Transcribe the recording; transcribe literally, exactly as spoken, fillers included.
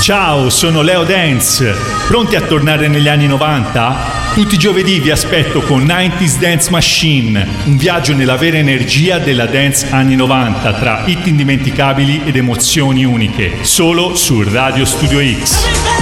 Ciao, sono Leo Dance. Pronti a tornare negli anni novanta? Tutti i giovedì vi aspetto con novanta Dance Machine, un viaggio nella vera energia della dance anni novanta tra hit indimenticabili ed emozioni uniche, solo su Radio Studio X.